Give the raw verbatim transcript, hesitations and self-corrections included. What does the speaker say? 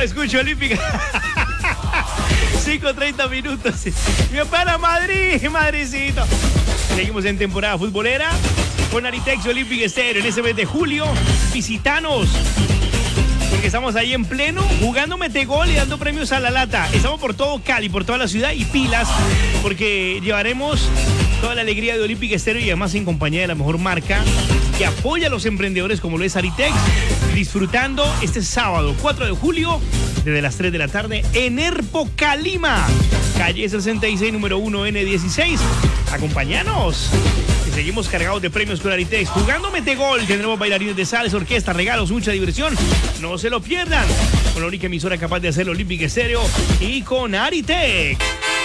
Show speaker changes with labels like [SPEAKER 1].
[SPEAKER 1] escucho Olímpica. cinco treinta minutos. Mi para Madrid, Madridcito. Seguimos en temporada futbolera con Aritex Olympic Stereo en ese mes de julio. Visitanos, porque estamos ahí en pleno jugando metegol y dando premios a la lata. Estamos por todo Cali, por toda la ciudad, y pilas, porque llevaremos toda la alegría de Olympic Stereo y además en compañía de la mejor marca que apoya a los emprendedores como lo es Aritex, disfrutando este sábado cuatro de julio desde las tres de la tarde en Erpo, Calima, calle sesenta y seis, número uno N dieciséis. Acompáñanos, que seguimos cargados de premios con Aritex. Jugando metegol, tendremos bailarines de salsa, orquesta, regalos, mucha diversión. No se lo pierdan, con la única emisora capaz de hacerlo, Olympic Stereo, y con Aritex.